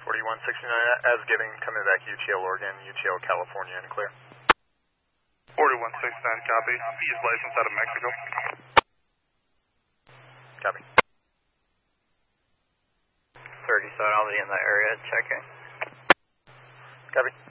4169 as giving, coming back UTL Oregon, UTL California, and clear. 4169, copy. Use license out of Mexico. Copy. 30, so I'll be in that area checking. Copy.